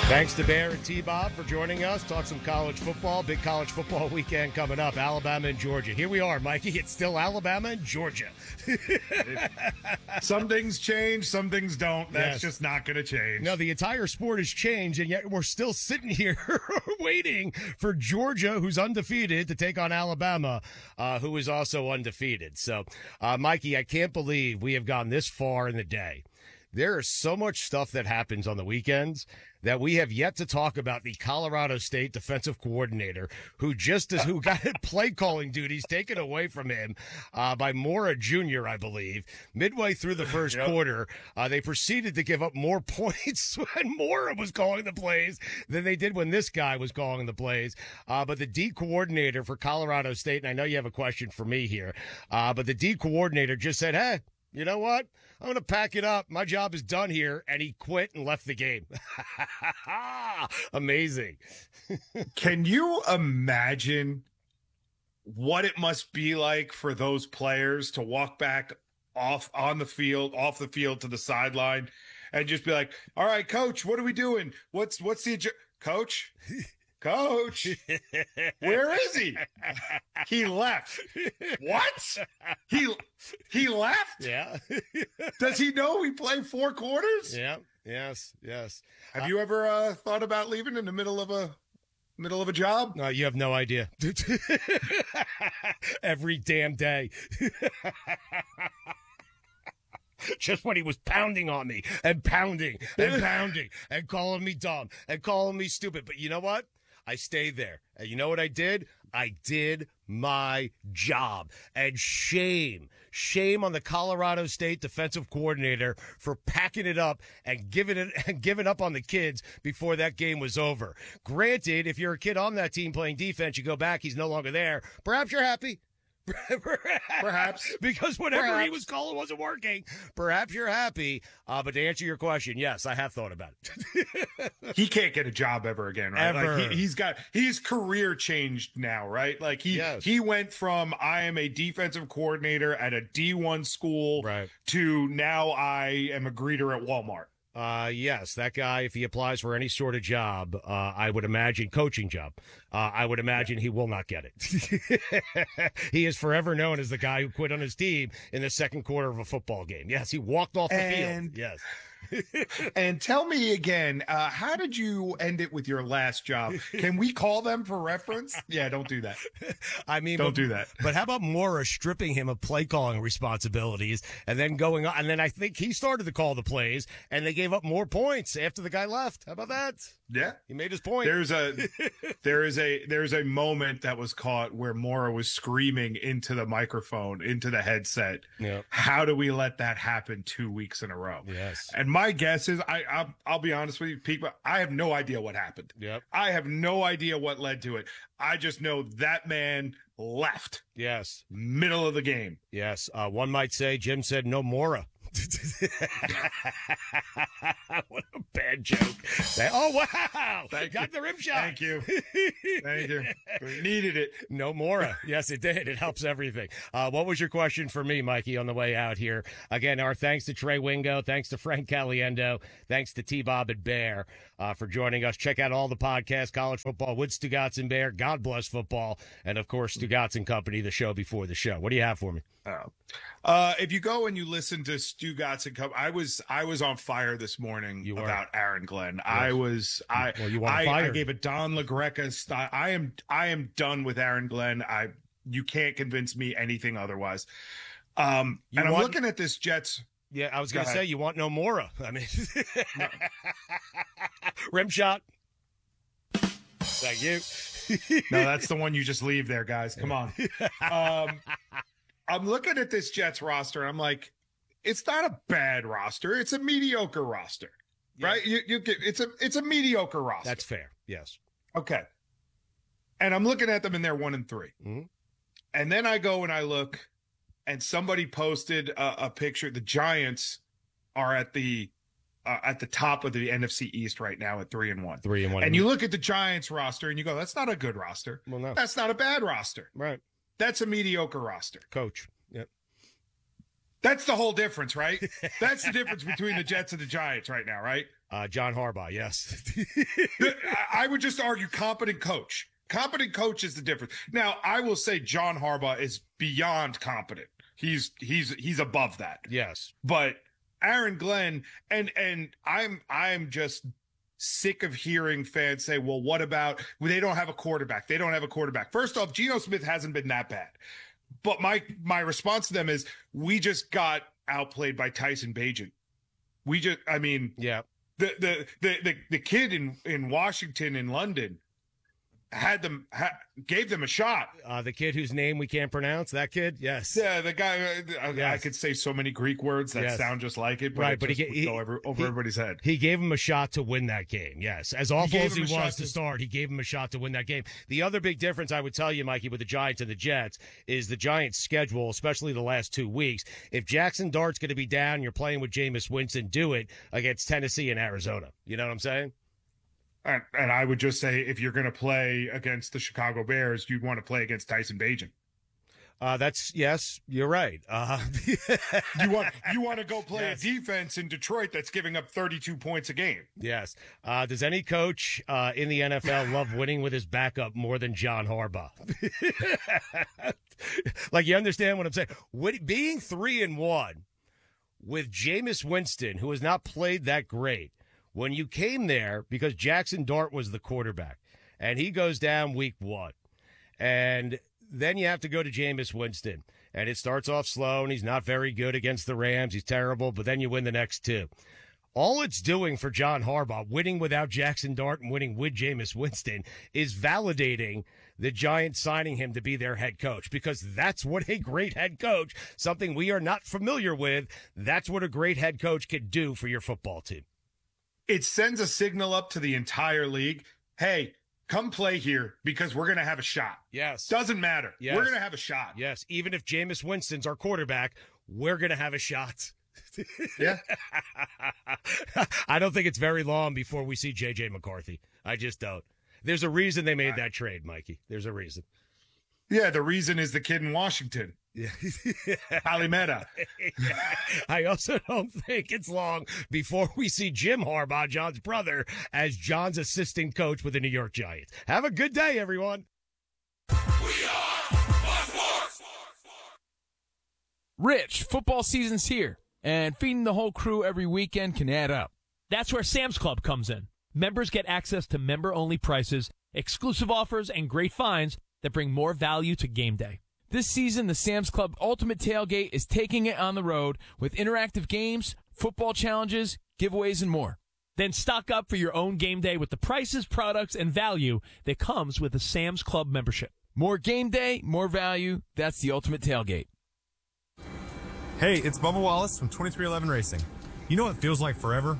Thanks to Bear and T-Bob for joining us. Talk some college football. Big college football weekend coming up. Alabama and Georgia. Here we are, Mikey. It's still Alabama and Georgia. Some things change, some things don't. That's just not going to change. No, the entire sport has changed, and yet we're still sitting here waiting for Georgia, who's undefeated, to take on Alabama, who is also undefeated. So, Mikey, I can't believe we have gone this far in the day. There is so much stuff that happens on the weekends that we have yet to talk about the Colorado State defensive coordinator who got play calling duties taken away from him by Mora Jr., I believe. Midway through the first quarter, they proceeded to give up more points when Mora was calling the plays than they did when this guy was calling the plays. But the D coordinator for Colorado State, and I know you have a question for me here, but the D coordinator just said, hey, you know what? I'm going to pack it up. My job is done here. And he quit and left the game. Amazing. Can you imagine what it must be like for those players to walk back off the field to the sideline and just be like, all right, coach, what are we doing? What's the coach? Coach, where is he? He left. What? He left? Yeah. Does he know we play 4 quarters? Yeah. Yes. Have you ever thought about leaving in the middle of a job? No, you have no idea. Every damn day. Just when he was pounding on me and pounding and calling me dumb and calling me stupid. But you know what? I stayed there. And you know what I did? I did my job. And shame on the Colorado State defensive coordinator for packing it up and giving up on the kids before that game was over. Granted, if you're a kid on that team playing defense, you go back, he's no longer there. Perhaps you're happy. Perhaps. Because whatever he was calling wasn't working. Perhaps you're happy. But to answer your question, yes, I have thought about it. He can't get a job ever again, right? Ever. Like his career changed now, right? Like he went from I am a defensive coordinator at a D1 school to now I am a greeter at Walmart. Yes, that guy, if he applies for any sort of job, I would imagine coaching job, I would imagine he will not get it. He is forever known as the guy who quit on his team in the second quarter of a football game. Yes, he walked off the field. Yes. And tell me again, how did you end it with your last job? Can we call them for reference? Yeah, don't do that. I mean, don't do that. But how about Mora stripping him of play calling responsibilities and then going on? And then I think he started to call the plays and they gave up more points after the guy left. How about that? Yeah. He made his point. There is a moment that was caught where Mora was screaming into the microphone, into the headset. Yep. How do we let that happen 2 weeks in a row? Yes. And my guess is, I'll be honest with you, people, I have no idea what happened. Yep. I have no idea what led to it. I just know that man left. Yes. Middle of the game. Yes. One might say Jim said no Mora. What a bad joke. Oh, wow. Got the rim shot. Thank you. We needed it. No Mora. Yes, it did. It helps everything. What was your question for me, Mikey, on the way out here? Again, our thanks to Trey Wingo. Thanks to Frank Caliendo. Thanks to T-Bob and Bear for joining us. Check out all the podcasts, College Football with Stugotz and Bear, God Bless Football, and, of course, Stugotz and Company, the show before the show. What do you have for me? If you go and you listen to Stugotz and Company, I was on fire this morning about Aaron Glenn. Yes. I gave a Don LaGreca style. I am done with Aaron Glenn. You can't convince me anything otherwise. And I'm looking at this Jets. Yeah, I was going to say, you want no Mora. I mean, no. Rim shot. Thank you. No, that's the one you just leave there, guys. Come on. I'm looking at this Jets roster, and I'm like, it's not a bad roster. It's a mediocre roster, right? It's a mediocre roster. That's fair. Yes. Okay. And I'm looking at them, and they're 1-3. Mm-hmm. And then I go and I look, and somebody posted a picture. The Giants are at the top of the NFC East right now at 3-1. 3-1. And you look at the Giants roster, and you go, that's not a good roster. Well, no. That's not a bad roster. Right. That's a mediocre roster. Coach. Yep. That's the whole difference, right? That's the difference between the Jets and the Giants right now, right? John Harbaugh, yes. I would just argue competent coach. Competent coach is the difference. Now, I will say John Harbaugh is beyond competent. He's above that. Yes. But Aaron Glenn and I'm just sick of hearing fans say, well, what about they don't have a quarterback? They don't have a quarterback. First off, Geno Smith hasn't been that bad. But my response to them is we just got outplayed by Tyson Bagent. Yeah. The kid in Washington, in London, gave them a shot. The kid whose name we can't pronounce, that kid? Yes. Yeah, the guy, Yes. I could say so many Greek words that sound just like it, but right, it but just he would go over everybody's head. He gave him a shot to win that game, yes. As awful as he was to start, he gave him a shot to win that game. The other big difference I would tell you, Mikey, with the Giants and the Jets is the Giants' schedule, especially the last 2 weeks. If Jackson Dart's going to be down, you're playing with Jameis Winston, do it against Tennessee and Arizona. You know what I'm saying? And I would just say, if you're going to play against the Chicago Bears, you'd want to play against Tyson Bagent. Yes, you're right. You want to go play a defense in Detroit that's giving up 32 points a game. Yes. Does any coach in the NFL love winning with his backup more than John Harbaugh? Like, you understand what I'm saying? Being 3-1 with Jameis Winston, who has not played that great, when you came there, because Jackson Dart was the quarterback, and he goes down week 1, and then you have to go to Jameis Winston, and it starts off slow, and he's not very good against the Rams. He's terrible, but then you win the next 2. All it's doing for John Harbaugh, winning without Jackson Dart and winning with Jameis Winston, is validating the Giants signing him to be their head coach, because that's what a great head coach, something we are not familiar with, that's what a great head coach can do for your football team. It sends a signal up to the entire league. Hey, come play here because we're going to have a shot. Yes. Doesn't matter. Yes. We're going to have a shot. Yes. Even if Jameis Winston's our quarterback, we're going to have a shot. Yeah. I don't think it's very long before we see J.J. McCarthy. I just don't. There's a reason they made that trade, Mikey. There's a reason. Yeah, the reason is the kid in Washington. Yeah. Alimeda. I also don't think it's long before we see Jim Harbaugh, John's brother, as John's assistant coach with the New York Giants. Have a good day, everyone. We are Fox Sports. Rich, football season's here, and feeding the whole crew every weekend can add up. That's where Sam's Club comes in. Members get access to member-only prices, exclusive offers, and great finds that bring more value to game day. This season, the Sam's Club Ultimate Tailgate is taking it on the road with interactive games, football challenges, giveaways, and more. Then stock up for your own game day with the prices, products, and value that comes with a Sam's Club membership. More game day, more value. That's the Ultimate Tailgate. Hey, it's Bubba Wallace from 2311 Racing. You know what feels like forever?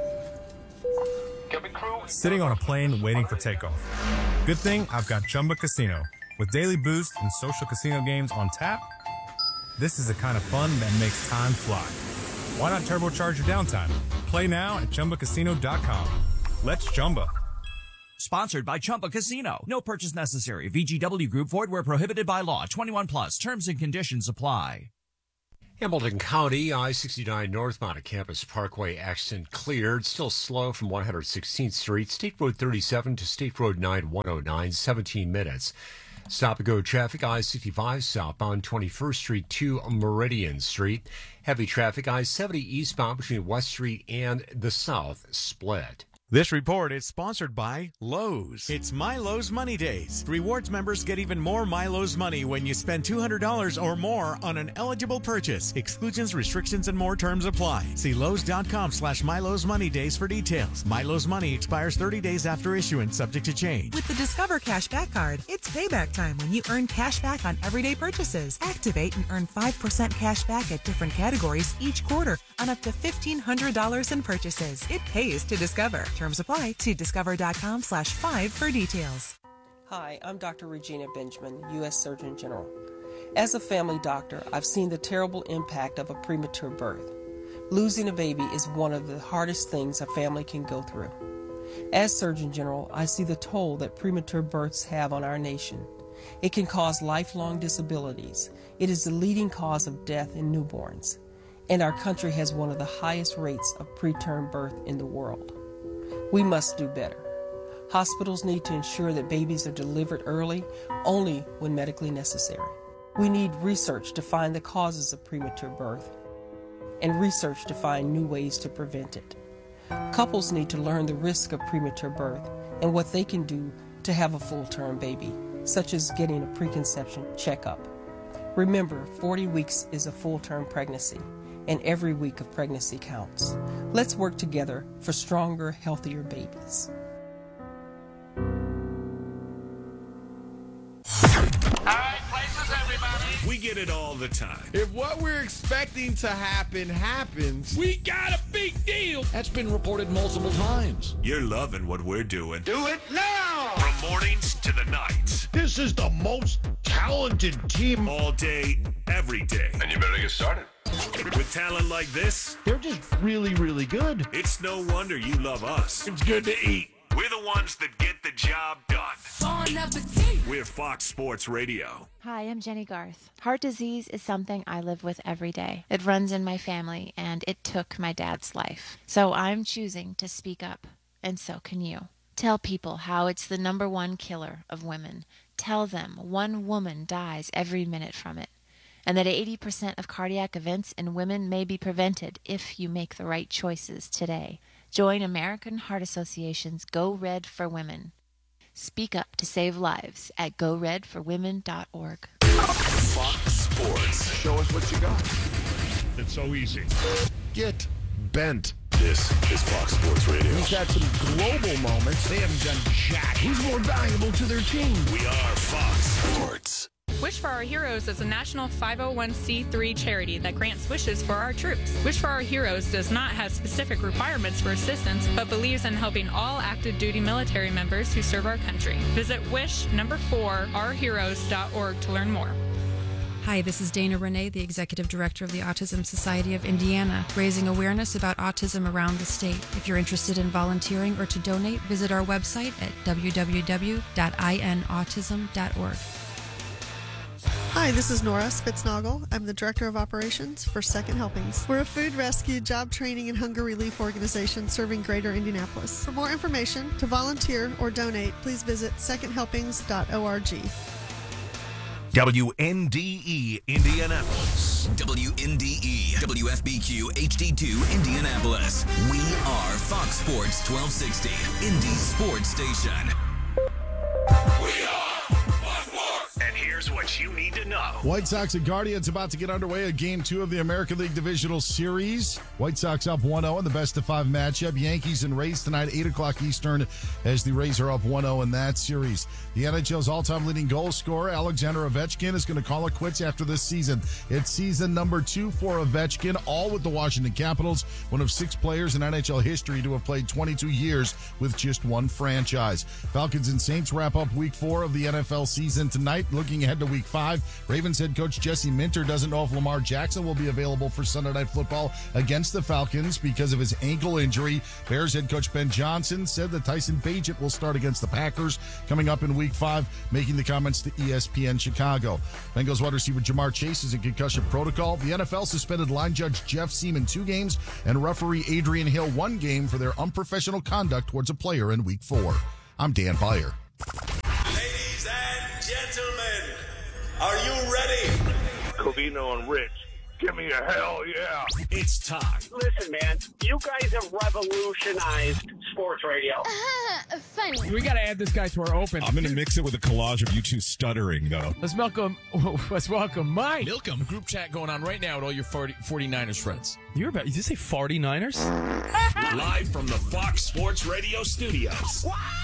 Sitting on a plane waiting for takeoff. Good thing I've got Chumba Casino. With daily boost and social casino games on tap, this is the kind of fun that makes time fly. Why not turbocharge your downtime? Play now at ChumbaCasino.com. Let's Chumba. Sponsored by Chumba Casino. No purchase necessary. VGW Group. Void where prohibited by law. 21 plus. Terms and conditions apply. Hamilton County, I-69 northbound at Campus Parkway, accident cleared. Still slow from 116th Street. State Road 37 to State Road 9, 109, 17 minutes. Stop-and-go traffic, I-65 southbound 21st Street to Meridian Street. Heavy traffic, I-70 eastbound between West Street and the South split. This report is sponsored by Lowe's. It's My Lowe's Money Days. Rewards members get even more My Lowe's money when you spend $200 or more on an eligible purchase. Exclusions, restrictions, and more terms apply. See Lowe's.com/My Lowe's Money Days for details. My Lowe's Money expires 30 days after issuance, subject to change. With the Discover Cashback Card, it's payback time when you earn cash back on everyday purchases. Activate and earn 5% cash back at different categories each quarter on up to $1,500 in purchases. It pays to Discover. Terms apply. See discover.com/5 for details. Hi, I'm Dr. Regina Benjamin, U.S. Surgeon General. As a family doctor, I've seen the terrible impact of a premature birth. Losing a baby is one of the hardest things a family can go through. As Surgeon General, I see the toll that premature births have on our nation. It can cause lifelong disabilities. It is the leading cause of death in newborns. And our country has one of the highest rates of preterm birth in the world. We must do better. Hospitals need to ensure that babies are delivered early, only when medically necessary. We need research to find the causes of premature birth and research to find new ways to prevent it. Couples need to learn the risk of premature birth and what they can do to have a full-term baby, such as getting a preconception checkup. Remember, 40 weeks is a full-term pregnancy, and every week of pregnancy counts. Let's work together for stronger, healthier babies. We get it all the time. If what we're expecting to happen happens, we got a big deal. That's been reported multiple times. You're loving what we're doing. Do it now! From mornings to the nights. This is the most talented team. All day, every day. And you better get started. With talent like this, They're just really, really good. it's no wonder you love us. It's good to eat. We're the ones that get the job done. We're Fox Sports Radio. Hi, I'm Jenny Garth. Heart disease is something I live with every day. It runs in my family, and it took my dad's life. So I'm choosing to speak up, and so can you. Tell people how it's the #1 killer of women. Tell them one woman dies every minute from it, and that 80% of cardiac events in women may be prevented if you make the right choices today. Join American Heart Association's Go Red for Women. Speak up to save lives at goredforwomen.org. Fox Sports. Show us what you got. It's so easy. Get bent. This is Fox Sports Radio. He's had some global moments. They haven't done jack. Who's more valuable to their team? We are Fox Sports. Wish for Our Heroes is a national 501c3 charity that grants wishes for our troops. Wish for Our Heroes does not have specific requirements for assistance, but believes in helping all active duty military members who serve our country. Visit wish4ourheroes.org to learn more. Hi, this is Dana Renee, the Executive Director of the Autism Society of Indiana, raising awareness about autism around the state. If you're interested in volunteering or to donate, visit our website at www.inautism.org. Hi, this is Nora Spitznagel. I'm the Director of Operations for Second Helpings. We're a food rescue, job training, and hunger relief organization serving greater Indianapolis. For more information, to volunteer or donate, please visit secondhelpings.org. WNDE Indianapolis. WNDE WFBQ HD2 Indianapolis. We are Fox Sports 1260, Indy's sports station. We are Fox Sports. And here's what you need to know. White Sox and Guardians about to get underway at Game 2 of the American League Divisional Series. White Sox up 1-0 in the best-of-5 matchup. Yankees and Rays tonight, 8 o'clock Eastern, as the Rays are up 1-0 in that series. The NHL's all-time leading goal scorer, Alexander Ovechkin, is going to call it quits after this season. It's season number 2 for Ovechkin, all with the Washington Capitals, one of 6 players in NHL history to have played 22 years with just one franchise. Falcons and Saints wrap up Week 4 of the NFL season tonight. Looking ahead to Week 5, Ravens head coach Jesse Minter doesn't know if Lamar Jackson will be available for Sunday Night Football against the Falcons because of his ankle injury. Bears head coach Ben Johnson said that Tyson Bagent will start against the Packers coming up in Week 5, making the comments to ESPN Chicago. Bengals wide receiver Jamar Chase is in concussion protocol. The NFL suspended line judge Jeff Seaman 2 games and referee Adrian Hill 1 game for their unprofessional conduct towards a player in Week 4. I'm Dan Beyer. Ladies and gentlemen, are you ready? Covino and Rich, give me a hell yeah. It's time. Listen, man, you guys have revolutionized sports radio. Funny. We got to add this guy to our open. I'm going to mix it with a collage of you two stuttering, though. Let's welcome Mike. Milcom. Group chat going on right now with all your 49ers friends. Did you say 49ers? Live from the Fox Sports Radio studios.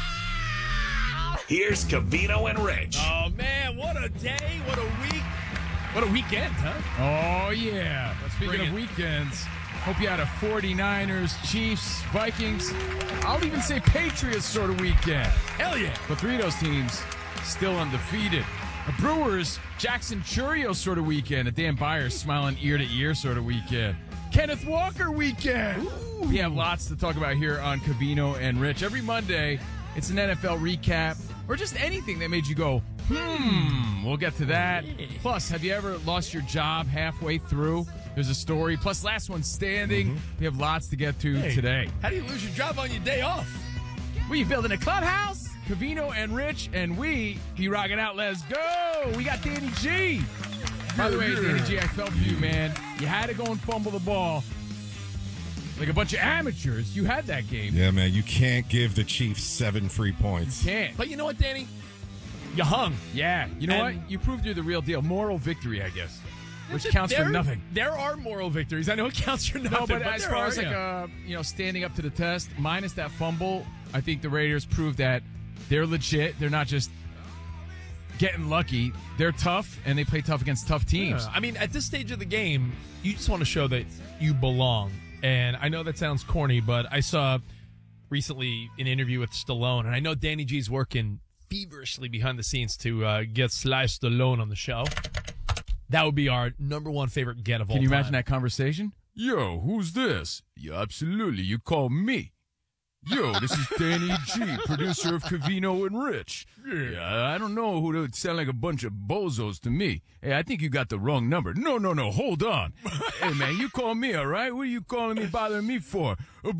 Here's Covino and Rich. Oh, man, what a day, what a week. What a weekend, huh? Oh, yeah. Speaking of weekends, hope you had a 49ers, Chiefs, Vikings, I'll even say Patriots sort of weekend. Hell yeah. But 3 of those teams still undefeated. The Brewers, Jackson Churio sort of weekend. A Dan Beyer smiling ear to ear sort of weekend. Kenneth Walker weekend. Ooh. We have lots to talk about here on Covino and Rich. Every Monday, it's an NFL recap or just anything that made you go, We'll get to that. Plus, have you ever lost your job halfway through? There's a story. Plus, last one standing. We have lots to get to today. How do you lose your job on your day off? We building a clubhouse. Covino and Rich, and we be rocking out. Let's go. We got Danny G. By the way, Danny G, I felt for you, man. You had to go and fumble the ball. Like a bunch of amateurs. You had that game. Yeah, man, you can't give the Chiefs 7 free points. You can't. But you know what, Danny? You hung. Yeah. You know what? You proved you're the real deal. Moral victory, I guess. Which counts for nothing. There are moral victories. I know it counts for nothing. No, but as far as standing up to the test, minus that fumble, I think the Raiders proved that they're legit. They're not just getting lucky. They're tough, and they play tough against tough teams. Yeah. I mean, at this stage of the game, you just want to show that you belong. And I know that sounds corny, but I saw recently an interview with Stallone, and I know Danny G's working feverishly behind the scenes to get Sly Stallone on the show. That would be our number one favorite get of all time. Can you imagine that conversation? Yo, who's this? Yeah, absolutely. You call me. Yo, this is Danny G, producer of Covino and Rich. Yeah, I don't know who to sound like a bunch of bozos to me. Hey, I think you got the wrong number. No, hold on. Hey, man, you call me, all right? What are you calling me, bothering me for?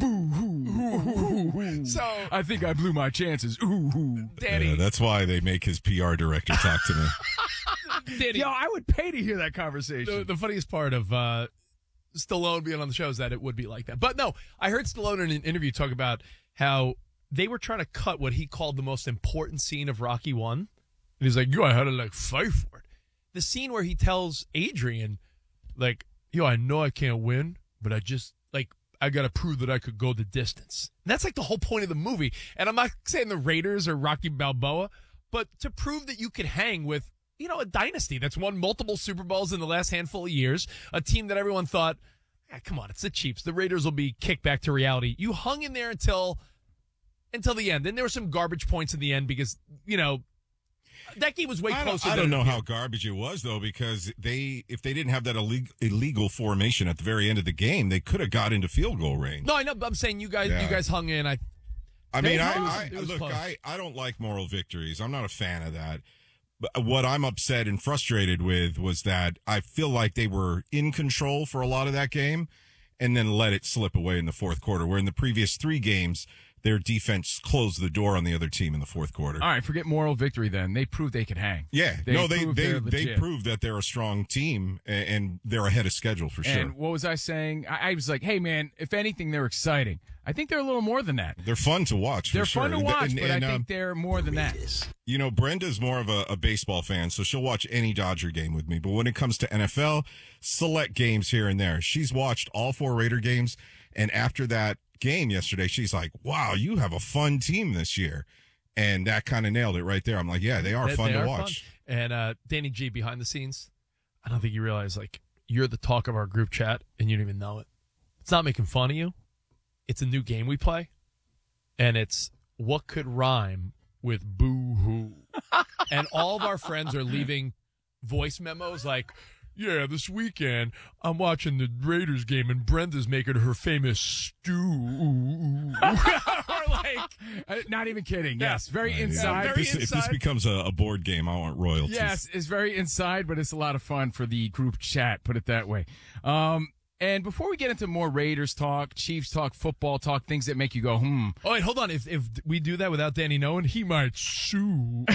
Boo-hoo. So, I think I blew my chances. Ooh, Danny. Yeah, that's why they make his PR director talk to me. Danny, yo, I would pay to hear that conversation. The funniest part of Stallone being on the show is that it would be like that. But no, I heard Stallone in an interview talk about how they were trying to cut what he called the most important scene of Rocky 1. And he's like, yo, I had to fight for it. The scene where he tells Adrian, yo, I know I can't win, but I got to prove that I could go the distance. And that's the whole point of the movie. And I'm not saying the Raiders or Rocky Balboa, but to prove that you could hang with, a dynasty that's won multiple Super Bowls in the last handful of years, a team that everyone thought, come on, it's the Chiefs. The Raiders will be kicked back to reality. You hung in there until the end. Then there were some garbage points in the end because, that game was way closer. I don't know how garbage it was, though, because if they didn't have that illegal formation at the very end of the game, they could have got into field goal range. No, I know. I'm saying you guys hung in. I don't like moral victories. I'm not a fan of that. But what I'm upset and frustrated with was that I feel like they were in control for a lot of that game and then let it slip away in the fourth quarter, where in the previous 3 games, their defense closed the door on the other team in the fourth quarter. All right, forget moral victory then. They proved they could hang. Yeah. They proved that they're a strong team, and they're ahead of schedule for sure. And what was I saying? I was like, hey, man, if anything, they're exciting. I think they're a little more than that. They're fun to watch, for sure. They're fun to watch, but I think they're more than that. Brenda's more of a baseball fan, so she'll watch any Dodger game with me. But when it comes to NFL, select games here and there. She's watched all 4 Raider games, and after that game yesterday, she's like, wow, you have a fun team this year. And that kind of nailed it right there. I'm like, yeah, they are fun to watch. Fun. And Danny G, behind the scenes, I don't think you realize, you're the talk of our group chat, and you don't even know it. It's not making fun of you. It's a new game we play, and it's what could rhyme with boo-hoo. And all of our friends are leaving voice memos like, yeah, this weekend I'm watching the Raiders game and Brenda's making her famous stew. Or not even kidding. Yes, very inside. If this becomes a board game, I want royalties. Yes, it's very inside, but it's a lot of fun for the group chat, put it that way. And before we get into more Raiders talk, Chiefs talk, football talk, things that make you go, Oh, wait, hold on. If we do that without Danny knowing, he might sue.